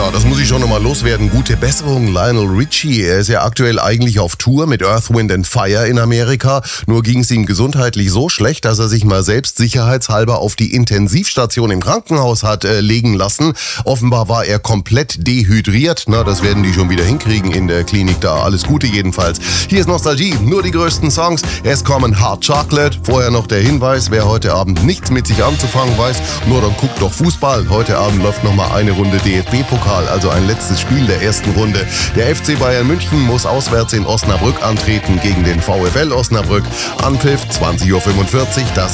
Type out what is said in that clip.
Ja, das muss ich schon nochmal loswerden. Gute Besserung, Lionel Richie. Er ist ja aktuell eigentlich auf Tour mit Earth, Wind and Fire in Amerika. Nur ging es ihm gesundheitlich so schlecht, dass er sich mal selbst sicherheitshalber auf die Intensivstation im Krankenhaus hat legen lassen. Offenbar war er komplett dehydriert. Na, das werden die schon wieder hinkriegen in der Klinik da. Alles Gute jedenfalls. Hier ist Nostalgie, nur die größten Songs. Es kommen Hard Chocolate. Vorher noch der Hinweis, wer heute Abend nichts mit sich anzufangen weiß, nur dann guckt doch Fußball. Heute Abend läuft nochmal eine Runde DFB-Pokal. Also ein letztes Spiel der ersten Runde. Der FC Bayern München muss auswärts in Osnabrück antreten gegen den VfL Osnabrück. Anpfiff 20:45 Uhr. Das